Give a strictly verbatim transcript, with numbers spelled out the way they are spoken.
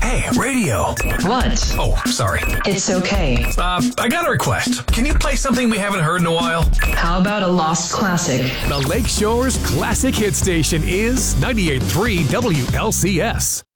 Hey, radio. What? Oh, sorry. It's okay. Uh, I got a request. Can you play something we haven't heard in a while? How about a lost classic? The Lakeshore's classic hit station is ninety-eight point three W L C S.